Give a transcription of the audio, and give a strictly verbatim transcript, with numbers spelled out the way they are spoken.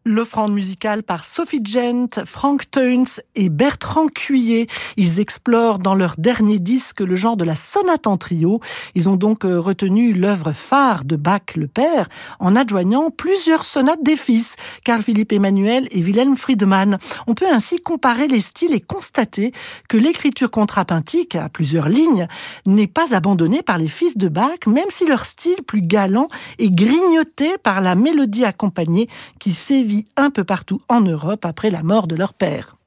L'offrande musicale par Sophie Gent, Frank Teuns et Bertrand Cuillet. Ils explorent dans leur dernier disque le genre de la sonate en trio. Ils ont donc retenu l'œuvre phare de Bach le père en adjoignant plusieurs sonates des fils, Carl Philipp Emanuel et Wilhelm Friedemann. On peut ainsi comparer les styles et constater que l'écriture contrapuntique, à plusieurs lignes, n'est pas abandonnée par les fils de Bach, même si leur style plus galant est grignoté par la mélodie accompagnée qui sévit un peu partout en Europe après la mort de leur père.